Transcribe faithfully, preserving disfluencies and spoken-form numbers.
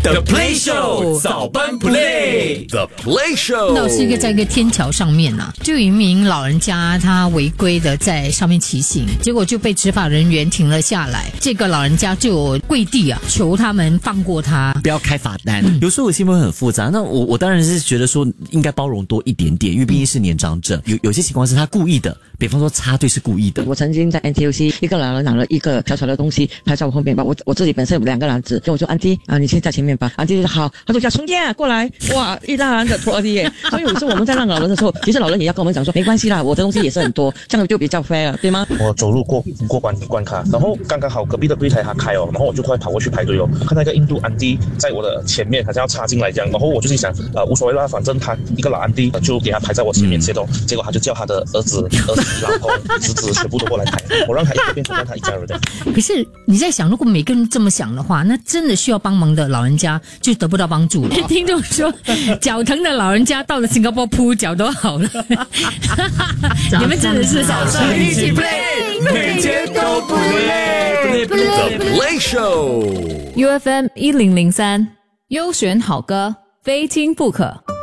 The Play Show 早班 Play The Play Show 那是一个在一个天桥上面啊，就有一名老人家他违规的在上面骑行，结果就被执法人员停了下来。这个老人家就跪地啊，求他们放过他， 不要开罚单。嗯、有时候我心会很复杂，那我我当然是觉得说应该包容多一点点，因为毕竟是年长者，有有些情况是他故意的，比方说插队是故意的。 我曾经在 N T U C 一个老人拿了一个小小的东西拍在我后面吧，我我自己本身有两个篮子，就我说安迪啊，你先在前面吧。安迪就说好，他说叫冲剑过来，哇，一大篮的拖地耶。所以有时候我们在让老人的时候，其实老人也要跟我们讲说，没关系啦，我的东西也是很多，这样就比较 fair 了，对吗？ 我走路过过关关卡，然后刚刚好隔壁的柜台他开哦，然后我就快跑过去排队哦，看到一个印度安迪在我的前面，好像要插进来这样，然后我就心想，呃，无所谓啦，反正他一个老安迪就给他排在我前面先哦，结果他就叫他的儿子、儿媳、老公、侄子全部都过来排，我让他一个变成让他一家人的。 可是你在想，如果每个人这么想的话，那真的需要帮忙的老人家就得不到帮助了。听众说，脚疼的老人家到了新加坡铺脚都好了。你们真的是早上一起 play， 每天都不累。 The Play Show U F M 一零零三，优选好歌，非听不可。